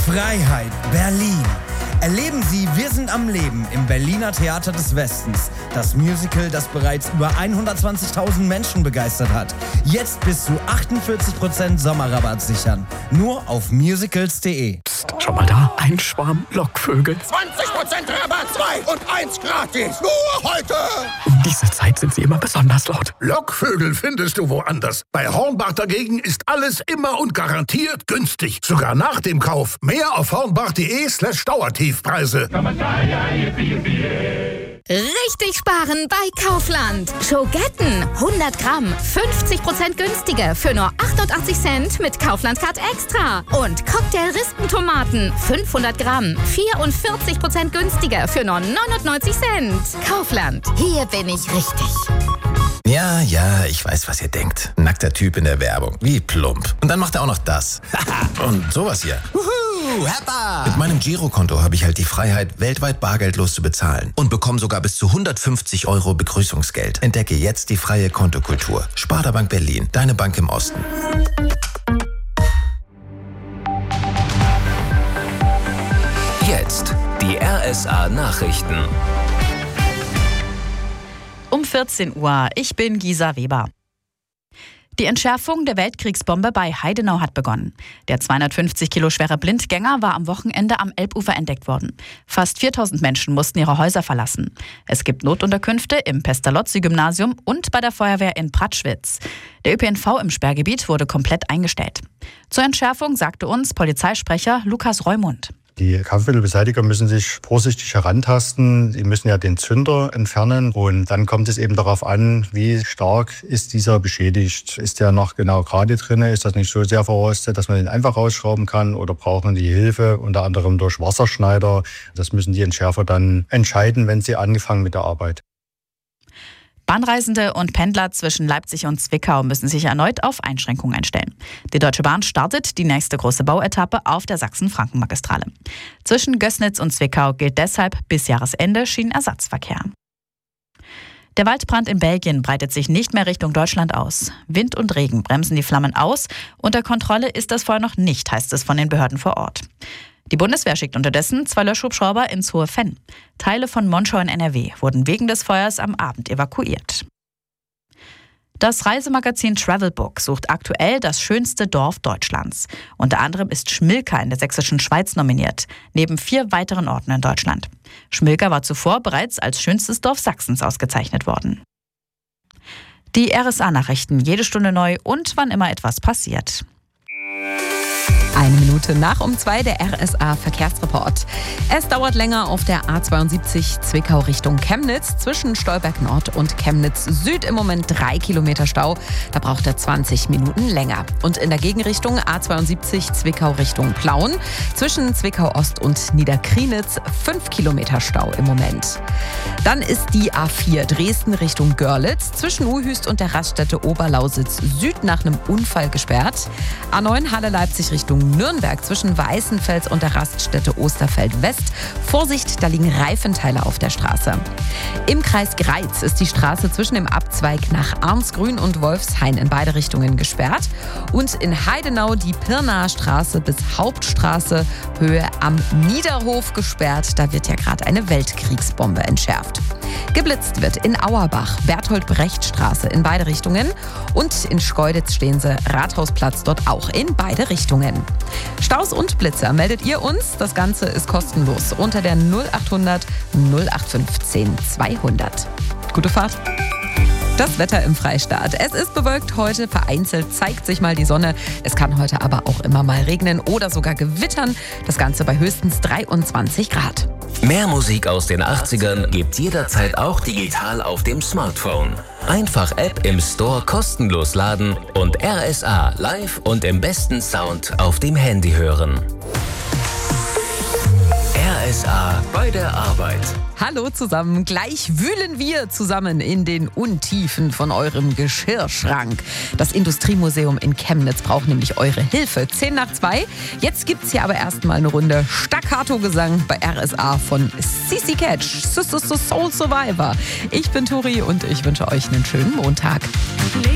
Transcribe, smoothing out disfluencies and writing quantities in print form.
Freiheit, Berlin. Erleben Sie Wir sind am Leben im Berliner Theater des Westens. Das Musical, das bereits über 120.000 Menschen begeistert hat. Jetzt bis zu 48% Sommerrabatt sichern. Nur auf musicals.de. Psst, schau mal da, ein Schwarm Lockvögel. 20% Rabatt, 2 und 1 gratis. Nur heute. Um diese Zeit sind sie immer besonders laut. Lockvögel findest du woanders. Bei Hornbach dagegen ist alles immer und garantiert günstig. Sogar nach dem Kauf. Mehr auf hornbach.de/Dauertiefpreise. Richtig sparen bei Kaufland. Schogetten 100 Gramm, 50% günstiger für nur 88 Cent mit Kaufland Card Extra. Und Cocktail-Rispentomaten 500 Gramm, 44% günstiger für nur 99 Cent. Kaufland, hier bin ich richtig. Ja, ich weiß, was ihr denkt. Nackter Typ in der Werbung. Wie plump. Und dann macht er auch noch das. Und sowas hier. Mit meinem Girokonto habe ich halt die Freiheit, weltweit bargeldlos zu bezahlen. Und bekomme sogar bis zu 150 € Begrüßungsgeld. Entdecke jetzt die freie Kontokultur. Sparda Bank Berlin, deine Bank im Osten. Jetzt die RSA-Nachrichten. Um 14 Uhr, ich bin Gisa Weber. Die Entschärfung der Weltkriegsbombe bei Heidenau hat begonnen. Der 250 Kilo schwere Blindgänger war am Wochenende am Elbufer entdeckt worden. Fast 4000 Menschen mussten ihre Häuser verlassen. Es gibt Notunterkünfte im Pestalozzi-Gymnasium und bei der Feuerwehr in Pratschwitz. Der ÖPNV im Sperrgebiet wurde komplett eingestellt. Zur Entschärfung sagte uns Polizeisprecher Lukas Reumund. Die Kampfmittelbeseitiger müssen sich vorsichtig herantasten. Sie müssen ja den Zünder entfernen. Und dann kommt es eben darauf an, wie stark ist dieser beschädigt. Ist der noch genau gerade drin? Ist das nicht so sehr verrostet, dass man den einfach rausschrauben kann? Oder brauchen die Hilfe, unter anderem durch Wasserschneider? Das müssen die Entschärfer dann entscheiden, wenn sie angefangen mit der Arbeit. Bahnreisende und Pendler zwischen Leipzig und Zwickau müssen sich erneut auf Einschränkungen einstellen. Die Deutsche Bahn startet die nächste große Bauetappe auf der Sachsen-Franken-Magistrale. Zwischen Gößnitz und Zwickau gilt deshalb bis Jahresende Schienenersatzverkehr. Der Waldbrand in Belgien breitet sich nicht mehr Richtung Deutschland aus. Wind und Regen bremsen die Flammen aus. Unter Kontrolle ist das Feuer noch nicht, heißt es von den Behörden vor Ort. Die Bundeswehr schickt unterdessen 2 Löschhubschrauber ins Hohe Venn. Teile von Monschau in NRW wurden wegen des Feuers am Abend evakuiert. Das Reisemagazin Travelbook sucht aktuell das schönste Dorf Deutschlands. Unter anderem ist Schmilka in der sächsischen Schweiz nominiert, neben 4 weiteren Orten in Deutschland. Schmilka war zuvor bereits als schönstes Dorf Sachsens ausgezeichnet worden. Die RSA-Nachrichten jede Stunde neu und wann immer etwas passiert. 1 Minute nach um 2 der RSA-Verkehrsreport. Es dauert länger auf der A72 Zwickau Richtung Chemnitz. Zwischen Stolberg Nord und Chemnitz Süd im Moment 3 Kilometer Stau. Da braucht er 20 Minuten länger. Und in der Gegenrichtung A72 Zwickau Richtung Plauen. Zwischen Zwickau Ost und Niederkrienitz 5 Kilometer Stau im Moment. Dann ist die A4 Dresden Richtung Görlitz. Zwischen Uhüst und der Raststätte Oberlausitz Süd nach einem Unfall gesperrt. A9 Halle Leipzig Richtung Nürnberg zwischen Weißenfels und der Raststätte Osterfeld West. Vorsicht, da liegen Reifenteile auf der Straße. Im Kreis Greiz ist die Straße zwischen dem Abzweig nach Arnsgrün und Wolfshain in beide Richtungen gesperrt. Und in Heidenau die Pirnaer Straße bis Hauptstraße Höhe am Niederhof gesperrt. Da wird ja gerade eine Weltkriegsbombe entschärft. Geblitzt wird in Auerbach, Bertolt-Brecht-Straße in beide Richtungen. Und in Schkeuditz stehen sie, Rathausplatz dort auch in beide Richtungen. Staus und Blitzer meldet ihr uns. Das Ganze ist kostenlos unter der 0800 0815 200. Gute Fahrt. Das Wetter im Freistaat. Es ist bewölkt heute, vereinzelt zeigt sich mal die Sonne. Es kann heute aber auch immer mal regnen oder sogar gewittern. Das Ganze bei höchstens 23 Grad. Mehr Musik aus den 80ern gibt's jederzeit auch digital auf dem Smartphone. Einfach App im Store kostenlos laden und RSA live und im besten Sound auf dem Handy hören. RSA bei der Arbeit. Hallo zusammen, gleich wühlen wir zusammen in den Untiefen von eurem Geschirrschrank. Das Industriemuseum in Chemnitz braucht nämlich eure Hilfe. 10 nach 2. Jetzt gibt's hier aber erstmal eine Runde Staccato-Gesang bei RSA von CC Catch, Soul Survivor. Ich bin Turi und ich wünsche euch einen schönen Montag.